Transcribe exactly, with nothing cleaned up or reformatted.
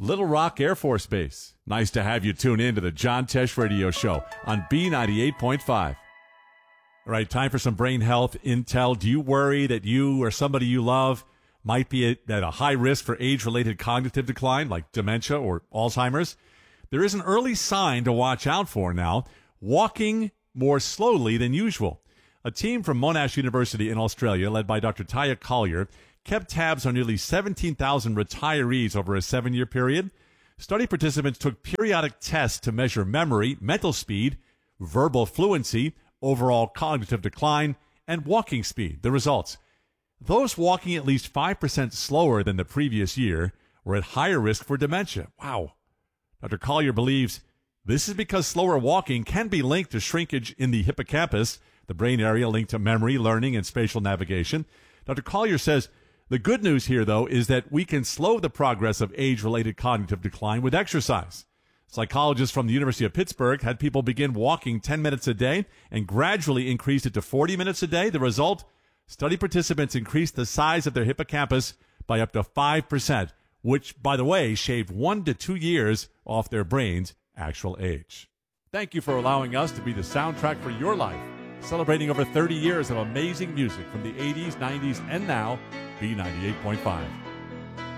Little Rock Air Force Base. Nice to have you tune in to the John Tesh Radio Show on B ninety-eight point five. All right, time for some brain health intel. Do you worry that you or somebody you love might be at a high risk for age-related cognitive decline, like dementia or Alzheimer's? There is an early sign to watch out for now: walking more slowly than usual. A team from Monash University in Australia, led by Doctor Taya Collier, kept tabs on nearly seventeen thousand retirees over a seven-year period. Study participants took periodic tests to measure memory, mental speed, verbal fluency, overall cognitive decline, and walking speed. The results: those walking at least five percent slower than the previous year were at higher risk for dementia. Wow. Doctor Collier believes this is because slower walking can be linked to shrinkage in the hippocampus, the brain area linked to memory, learning, and spatial navigation. Doctor Collier says the good news here, though, is that we can slow the progress of age-related cognitive decline with exercise. Psychologists from the University of Pittsburgh had people begin walking ten minutes a day and gradually increased it to forty minutes a day. The result: study participants increased the size of their hippocampus by up to five percent, which, by the way, shaved one to two years off their brain's actual age. Thank you for allowing us to be the soundtrack for your life, celebrating over thirty years of amazing music from the eighties, nineties, and now, B ninety-eight point five.